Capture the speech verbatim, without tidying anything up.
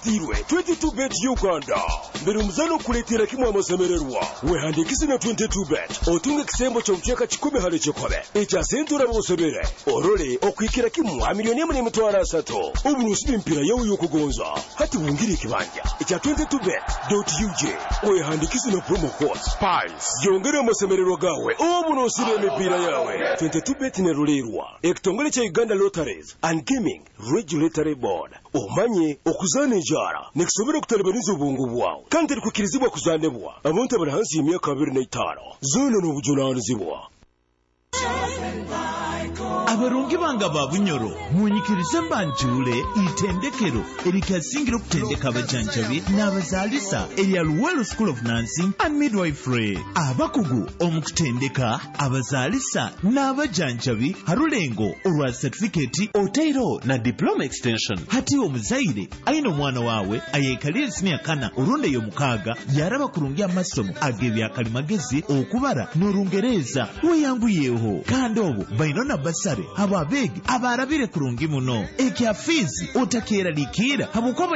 Stirwe twenty-two bet Uganda. Mbere muzano kuletera kimwe amasemererwa. Wehandikisi na twenty-two bet. Otunge kisembo chomcheka chikumi hali chikobe. Echa sentura bosebere. Orole okwikira kimwe milioni emu n'emitwalo asatu. Oburusi mpira yawo yokugonza. Hati bungiri kibanja. Echa twenty-two bet dot u j. Wehandikisi na promo code Spice. Yongera amasemererwa gawe. Oburusi n'emipira yawe. twenty-two bet ne rulerwa. Ekitongole cha Uganda Lotteries and Gaming Regulatory Board. Omanye okuzana ejara nekisobera okutalibaniza obwongo bwawe kandi terikukirizibwa kuzanibwa abantu abali hansi y'emyaka abiri n'etaano zona n'obujunaanizibwa. Abarungi banga babunyoro munyikirize mbanjule itendekero erikasingira okutendeka abajanjabi n'abazaalisa erya Luwelo School of Nursing and Midwifery. Abakugu omukutendeka abazaalisa n'abajanjabi harulengo olwa certificate otairo na diploma extension. Hati omuzaire aina omwana waawe ayekalira senior kana orunde yo mukaaga yaraba kurungi amasomo agebya kalimagezi okubara n'orungereza weyanguyeho kandi obo bainona basare ababegi abarabire kurungi muno ekya fizi otakera likira habukoba